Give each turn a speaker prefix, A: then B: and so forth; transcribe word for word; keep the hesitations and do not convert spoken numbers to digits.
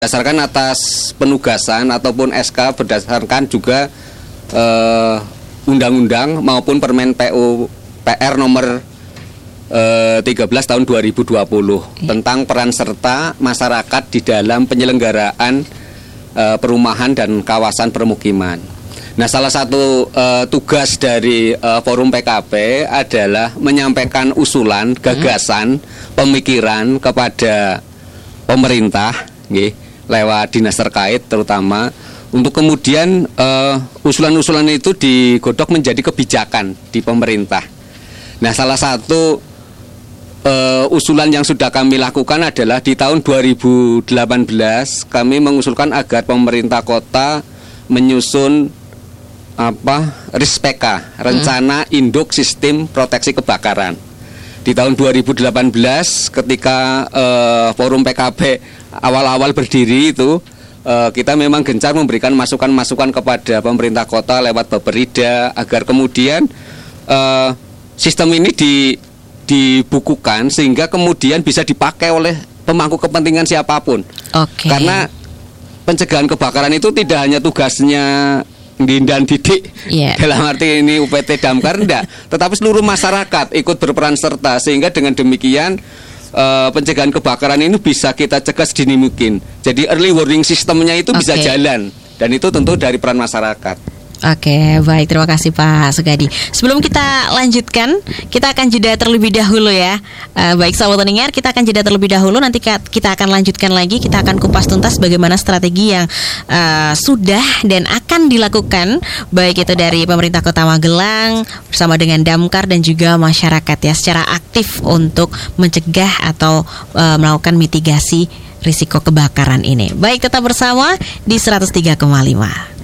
A: Berdasarkan atas penugasan ataupun S K berdasarkan juga eh, undang-undang maupun Permen P U P R nomor eh, tiga belas tahun dua ribu dua puluh ya. Tentang peran serta masyarakat di dalam penyelenggaraan eh, perumahan dan kawasan permukiman. Nah, salah satu eh, tugas dari eh, Forum P K P adalah menyampaikan usulan, gagasan, hmm. pemikiran kepada pemerintah, nggih, lewat dinas terkait terutama untuk kemudian uh, usulan-usulan itu digodok menjadi kebijakan di pemerintah. Nah, salah satu uh, usulan yang sudah kami lakukan adalah di tahun dua ribu delapan belas kami mengusulkan agar pemerintah kota menyusun apa R I S P K, Rencana hmm. Induk Sistem Proteksi Kebakaran. Di tahun dua ribu delapan belas ketika uh, Forum P K P awal-awal berdiri itu uh, kita memang gencar memberikan masukan-masukan kepada pemerintah kota lewat Baperida agar kemudian uh, sistem ini di, dibukukan sehingga kemudian bisa dipakai oleh pemangku kepentingan siapapun.
B: Okay.
A: Karena pencegahan kebakaran itu tidak hanya tugasnya dan didik yeah. dalam arti ini U P T Damkar enggak, tetapi seluruh masyarakat ikut berperan serta sehingga dengan demikian uh, pencegahan kebakaran ini bisa kita cegah sedini mungkin. Jadi early warning sistemnya itu okay. bisa jalan dan itu tentu dari peran masyarakat.
B: Oke, baik, terima kasih Pak Sugadi. Sebelum kita lanjutkan, kita akan jeda terlebih dahulu ya. uh, Baik sahabat pendengar, kita akan jeda terlebih dahulu. Nanti kita akan lanjutkan lagi. Kita akan kupas tuntas bagaimana strategi yang uh, sudah dan akan dilakukan, baik itu dari pemerintah Kota Magelang bersama dengan Damkar dan juga masyarakat ya, secara aktif untuk mencegah atau uh, melakukan mitigasi risiko kebakaran ini. Baik, tetap bersama di seratus tiga koma lima.